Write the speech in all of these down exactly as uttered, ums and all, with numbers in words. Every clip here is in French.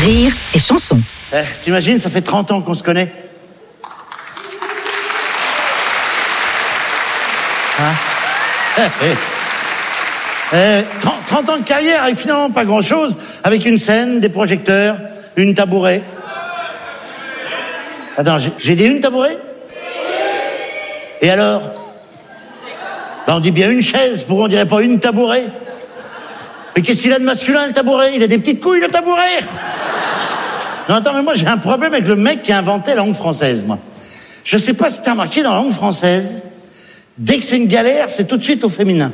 Rire et chanson. Eh, t'imagines, ça fait trente ans qu'on se connaît. Hein eh, eh. Eh, trente, trente ans de carrière avec finalement pas grand-chose, avec une scène, des projecteurs, une tabouret. Attends, j'ai, j'ai dit une tabouret ? Et alors ? Ben on dit bien une chaise, pourquoi on dirait pas une tabouret ? Mais qu'est-ce qu'il a de masculin, le tabouret ? Il a des petites couilles, le tabouret ? Non, attends, mais moi j'ai un problème avec le mec qui a inventé la langue française, moi. Je sais pas si t'as remarqué, dans la langue française, dès que c'est une galère, c'est tout de suite au féminin.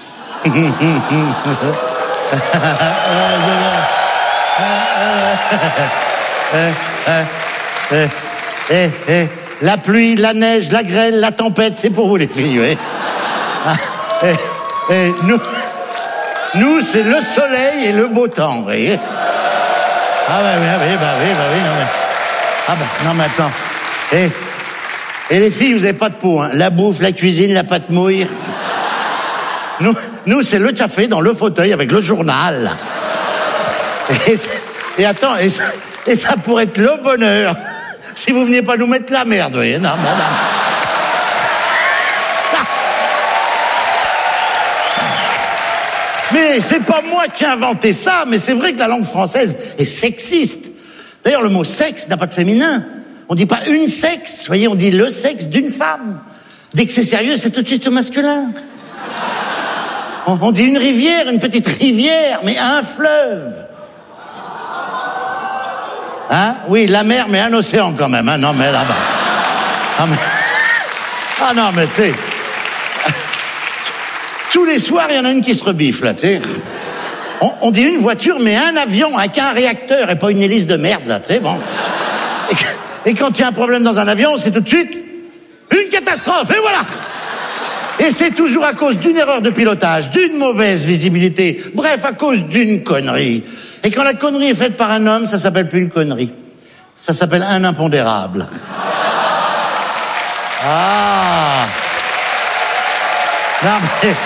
Eh, eh, la pluie, la neige, la grêle, la tempête, c'est pour vous les filles, oui. Eh, eh, nous, nous c'est le soleil et le beau temps, vous voyez. Ah bah oui, bah oui, bah oui, bah oui, non mais... Ah bah, non mais attends. Eh, et les filles, vous avez pas de peau, hein. La bouffe, la cuisine, la pâte mouille. Nous, nous c'est le café dans le fauteuil avec le journal. Et, et attends, et ça, et ça pourrait être le bonheur si vous veniez pas nous mettre la merde, vous voyez. Non, madame. Mais c'est pas moi qui ai inventé ça, mais c'est vrai que la langue française est sexiste. D'ailleurs, le mot sexe n'a pas de féminin. On dit pas une sexe, vous voyez, on dit le sexe d'une femme. Dès que c'est sérieux, c'est tout de suite au masculin. On, on dit une rivière, une petite rivière, mais un fleuve. Hein ? Oui, la mer, mais un océan quand même. Hein ? Non, mais là-bas. Ah, mais... ah non, mais tu sais... Tous les soirs, il y en a une qui se rebiffe, là, tu sais. On, on dit une voiture, mais un avion avec un réacteur et pas une hélice de merde, là, tu sais, bon. Et, que, et quand il y a un problème dans un avion, c'est tout de suite une catastrophe, et voilà. Et c'est toujours à cause d'une erreur de pilotage, d'une mauvaise visibilité, bref, à cause d'une connerie. Et quand la connerie est faite par un homme, ça s'appelle plus une connerie. Ça s'appelle un impondérable. Ah. Non, mais...